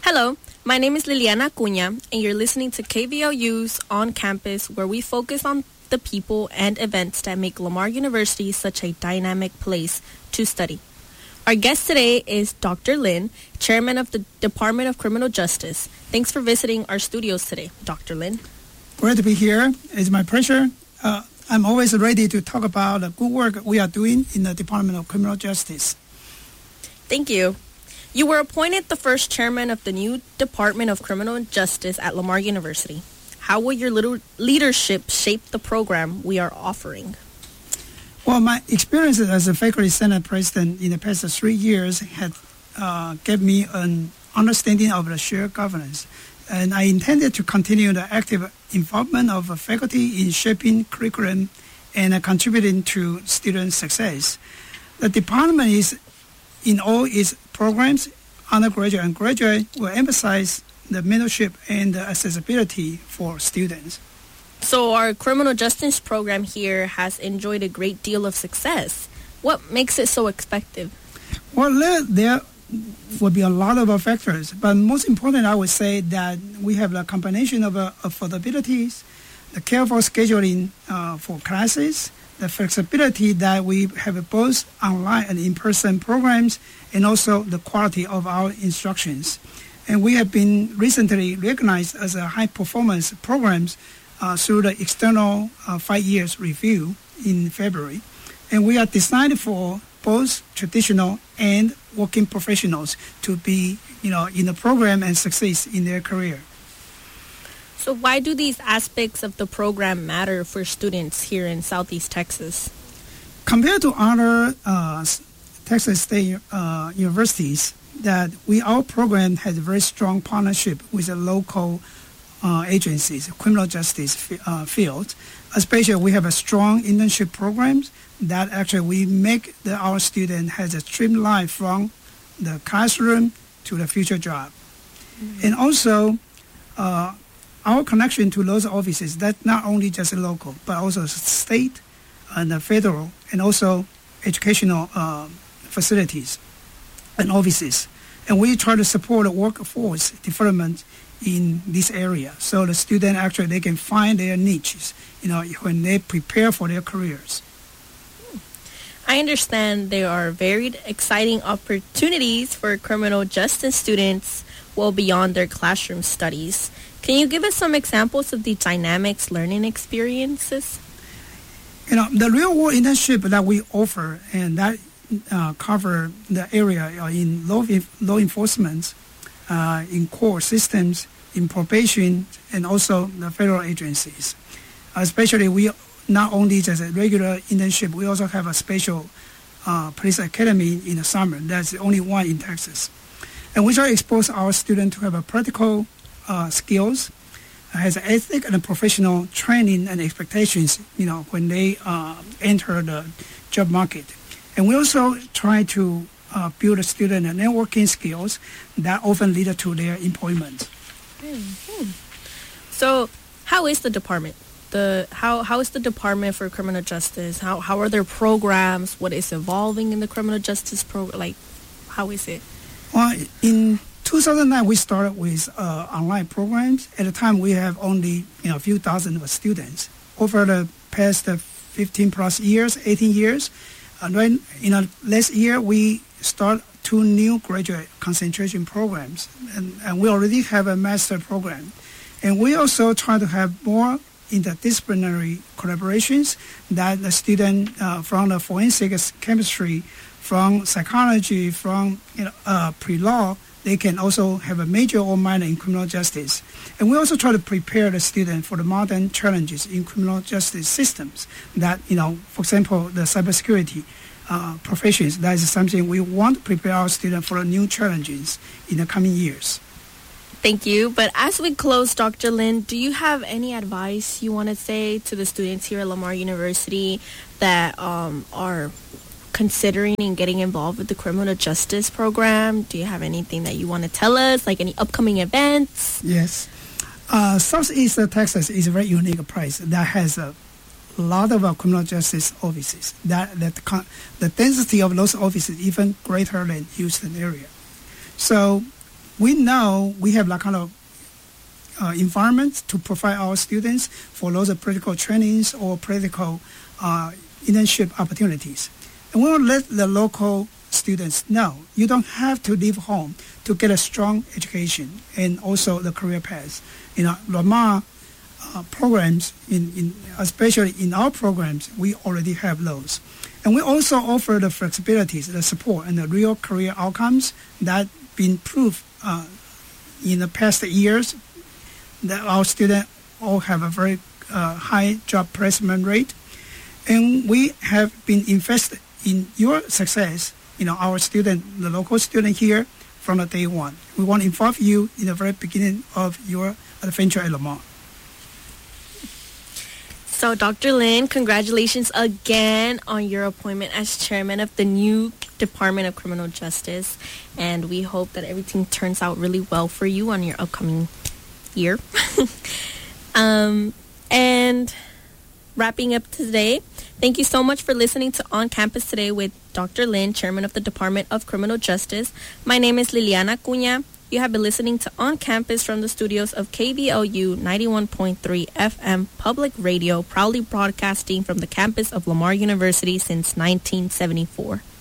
Hello, my name is Liliana Acuña, and you're listening to KVLU's On Campus, where we focus on the people and events that make Lamar University such a dynamic place to study. Our guest today is Dr. Lin, Chairman of the Department of Criminal Justice. Thanks for visiting our studios today, Dr. Lin. Great to be here. It's my pleasure. I'm always ready to talk about the good work we are doing in the Department of Criminal Justice. Thank you. You were appointed the first chairman of the new Department of Criminal Justice at Lamar University. How will your leadership shape the program we are offering? Well, my experience as a faculty senate president in the past 3 years had gave me an understanding of the shared governance. And I intended to continue the active involvement of faculty in shaping curriculum and contributing to student success. The department is, in all its programs, undergraduate and graduate, will emphasize the mentorship and the accessibility for students. So our criminal justice program here has enjoyed a great deal of success. What makes it so effective? Well, there will be a lot of factors, but most important, I would say that we have a combination of affordabilities, the careful scheduling for classes, the flexibility that we have both online and in-person programs, and also the quality of our instructions. And we have been recently recognized as a high-performance programs through the external 5 years review in February. And we are designed for both traditional and working professionals to be, in the program and succeed in their career. So why do these aspects of the program matter for students here in Southeast Texas? Compared to other Texas State universities, that our program has a very strong partnership with the local agencies, criminal justice field. Especially, we have a strong internship programs that actually we make our student has a streamline from the classroom to the future job. Mm-hmm. And also, our connection to those offices, that's not only just local, but also state and federal, and also educational facilities and offices. And we try to support the workforce development in this area, so the student actually they can find their niches, when they prepare for their careers. I understand there are varied, exciting opportunities for criminal justice students well beyond their classroom studies. Can you give us some examples of the dynamics learning experiences? The real-world internship that we offer, and that cover the area in law enforcement, in court systems, in probation, and also the federal agencies. Especially, we not only just a regular internship, we also have a special police academy in the summer. That's the only one in Texas. And we try to expose our students to have a practical skills, has ethic and professional training and expectations, when they enter the job market. And we also try to build a student networking skills that often lead to their employment. Mm-hmm. So, how is the department? How is the Department for Criminal Justice? How are their programs? What is evolving in the criminal justice program? How is it? Well, in 2009, we started with online programs. At the time, we have only a few thousand of students. Over the past 15 plus years, 18 years, right, last year we start 2 new graduate concentration programs, and we already have a master program. And we also try to have more interdisciplinary collaborations that the student from the forensic chemistry, from psychology, from pre-law, they can also have a major or minor in criminal justice. And we also try to prepare the student for the modern challenges in criminal justice systems that, for example, the cybersecurity professions. That is something we want to prepare our students for the new challenges in the coming years. Thank you. But as we close, Dr. Lin, do you have any advice you want to say to the students here at Lamar University that are considering and getting involved with the criminal justice program? Do you have anything that you want to tell us, like any upcoming events? Yes. Southeast Texas is a very unique place that has a lot of criminal justice offices. The density of those offices is even greater than Houston area. So we know we have that kind of environment to provide our students for those practical trainings or practical internship opportunities. And we want to let the local students know you don't have to leave home to get a strong education and also the career path. Lamar programs, especially in our programs, we already have those. And we also offer the flexibilities, the support, and the real career outcomes that been proved in the past years that our students all have a very high job placement rate. And we have been invested in your success, our student, the local student here from the day one. We want to involve you in the very beginning of your adventure at Lamar. So, Dr. Lin, congratulations again on your appointment as chairman of the new Department of Criminal Justice. And we hope that everything turns out really well for you on your upcoming year. And wrapping up today, thank you so much for listening to On Campus Today with Dr. Lin, chairman of the Department of Criminal Justice. My name is Liliana Cunha. You have been listening to On Campus from the studios of KVOU 91.3 FM Public Radio, proudly broadcasting from the campus of Lamar University since 1974.